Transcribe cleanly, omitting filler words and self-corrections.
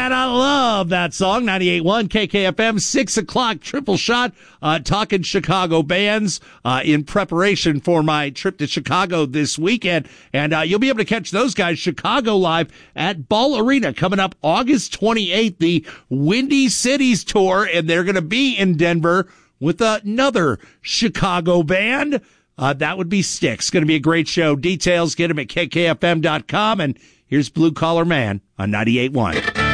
And I love that song, 98.1 KKFM, 6 o'clock, triple shot, talking Chicago bands in preparation for my trip to Chicago this weekend. And you'll be able to catch those guys, Chicago Live at Ball Arena, coming up August 28th, the Windy Cities Tour, and they're going to be in Denver with another Chicago band. That would be Styx. Going to be a great show. Details, get them at kkfm.com. And here's Blue Collar Man on 98.1.